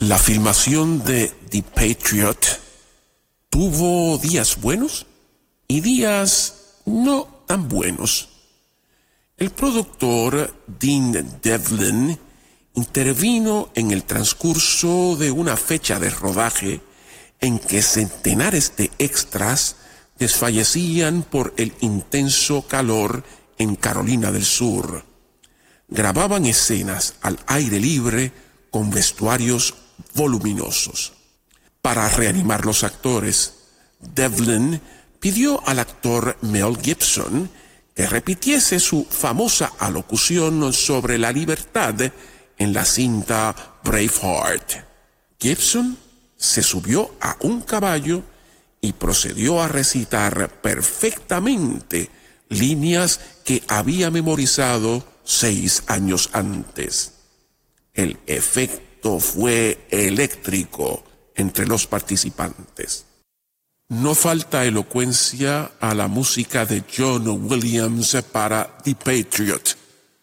La filmación de The Patriot tuvo días buenos y días no tan buenos. El productor Dean Devlin intervino en el transcurso de una fecha de rodaje en que centenares de extras desfallecían por el intenso calor en Carolina del Sur. Grababan escenas al aire libre con vestuarios voluminosos. Para reanimar los actores, Devlin pidió al actor Mel Gibson que repitiese su famosa alocución sobre la libertad en la cinta Braveheart. Gibson se subió a un caballo y procedió a recitar perfectamente líneas que había memorizado 6 años antes. El efecto fue eléctrico entre los participantes. No falta elocuencia a la música de John Williams para The Patriot.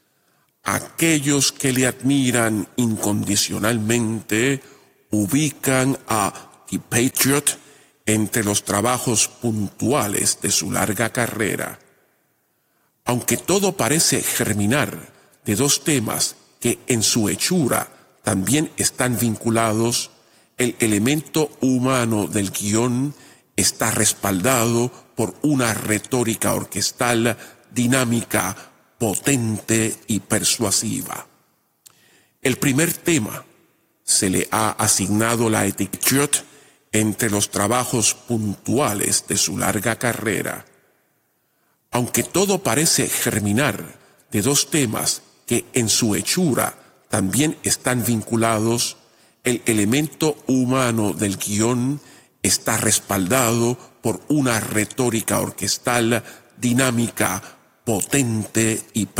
Aquellos que le admiran incondicionalmente ubican a The Patriot entre los trabajos puntuales de su larga carrera. Aunque todo parece germinar de 2 temas que en su hechura también están vinculados, el elemento humano del guión está respaldado por una retórica orquestal dinámica, potente y persuasiva. El primer tema se le ha asignado la etiqueta entre los trabajos puntuales de su larga carrera. Aunque todo parece germinar de 2 temas que en su hechura también están vinculados, el elemento humano del guión está respaldado por una retórica orquestal dinámica, potente y